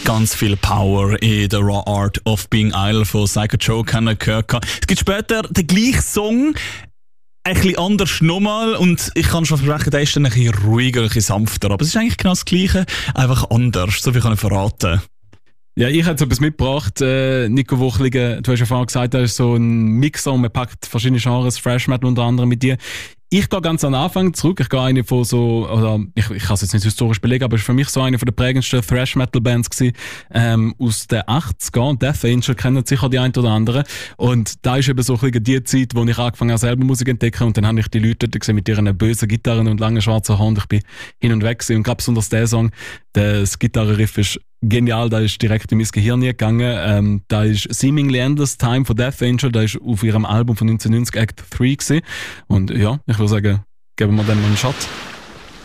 Ganz viel Power in der Raw Art of Being Idle von Psycho Joe gehört. Es gibt später den gleichen Song, ein bisschen anders nochmal, und ich kann schon versprechen, der ist dann ein bisschen ruhiger, ein bisschen sanfter, aber es ist eigentlich genau das Gleiche, einfach anders, so viel kann ich verraten. Ja, ich habe jetzt etwas mitgebracht, Nico Wuchligen, du hast ja vorhin gesagt, da ist so ein Mixer und man packt verschiedene Genres, Thrash Metal unter anderem mit dir. Ich gehe ganz an den Anfang zurück. Ich gehe eine von so, oder ich kann es jetzt nicht historisch belegen, aber es war für mich so eine von der prägendsten Thrash-Metal-Bands aus den 80ern. Death Angel kennen sicher die einen oder anderen. Und da ist eben so ein bisschen die Zeit, wo ich angefangen habe, selber Musik zu entdecken. Und dann habe ich die Leute dort gesehen mit ihren bösen Gitarren und langen schwarzen Haaren. Ich bin hin und weg gewesen. Und gerade besonders der Song, das Gitarrenriff ist genial, da ist direkt in mein Gehirn gegangen. Da ist Seemingly Endless Time von Death Angel, da ist auf ihrem Album von 1990 Act 3 gewesen. Und ja, ich würde sagen, geben wir dem mal einen Shot.